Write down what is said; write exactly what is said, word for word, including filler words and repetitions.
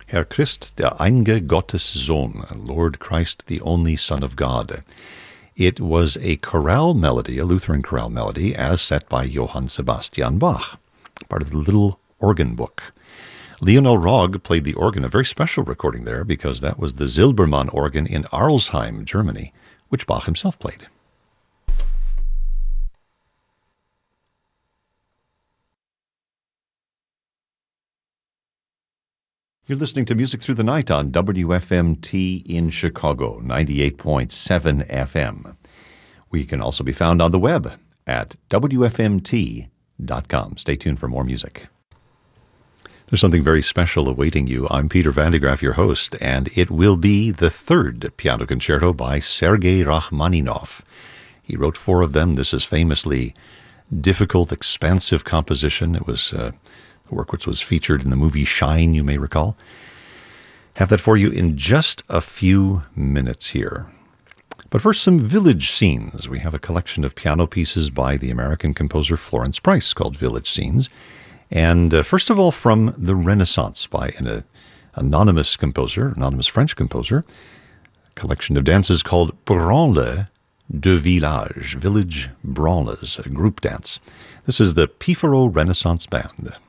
Herr Christ, der einge Gottes Sohn, Lord Christ, the only Son of God. It was a chorale melody, a Lutheran chorale melody, as set by Johann Sebastian Bach, part of the Little Organ Book. Lionel Rogge played the organ, a very special recording there, because that was the Silbermann organ in Arlesheim, Germany, which Bach himself played. You're listening to Music Through the Night on W F M T in Chicago, ninety-eight point seven F M. We can also be found on the web at W F M T dot com. Stay tuned for more music. There's something very special awaiting you. I'm Peter Van de Graaff, your host, and it will be the third piano concerto by Sergei Rachmaninoff. He wrote four of them. This is famously difficult, expansive composition. It was uh, a work which was featured in the movie Shine, you may recall. Have that for you in just a few minutes here. But first, some village scenes. We have a collection of piano pieces by the American composer Florence Price called Village Scenes. And uh, first of all, from the Renaissance by an uh, anonymous composer, anonymous French composer, a collection of dances called Branle de Village, Village Branles, a group dance. This is the Pifaro Renaissance Band.